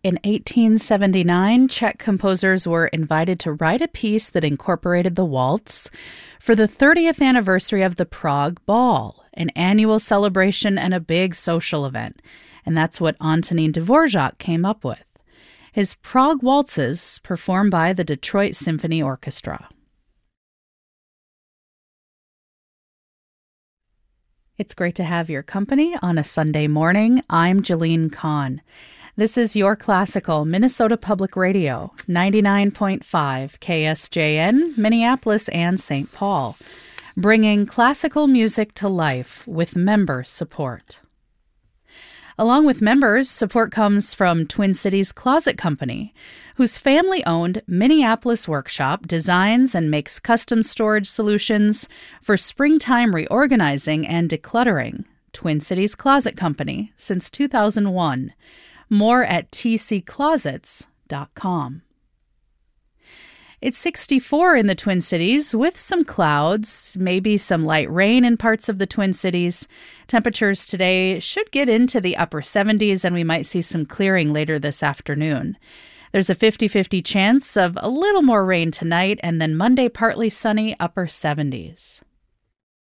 In 1879, Czech composers were invited to write a piece that incorporated the waltz for the 30th anniversary of the Prague Ball, an annual celebration and a big social event. And that's what Antonín Dvořák came up with. His Prague Waltzes, performed by the Detroit Symphony Orchestra. It's great to have your company on a Sunday morning. I'm Jalene Kahn. This is Your Classical, Minnesota Public Radio, 99.5 KSJN, Minneapolis and St. Paul, bringing classical music to life with member support. Along with members, support comes from Twin Cities Closet Company, whose family-owned Minneapolis workshop designs and makes custom storage solutions for springtime reorganizing and decluttering. Twin Cities Closet Company since 2001. More at tcclosets.com. It's 64 in the Twin Cities with some clouds, maybe some light rain in parts of the Twin Cities. Temperatures today should get into the upper 70s, and we might see some clearing later this afternoon. There's a 50-50 chance of a little more rain tonight, and then Monday partly sunny, upper 70s.